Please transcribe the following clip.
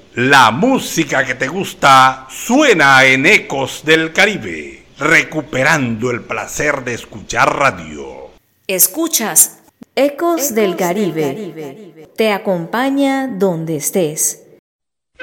La música que te gusta suena en Ecos del Caribe, recuperando el placer de escuchar radio. Escuchas Ecos del Caribe. Te acompaña donde estés.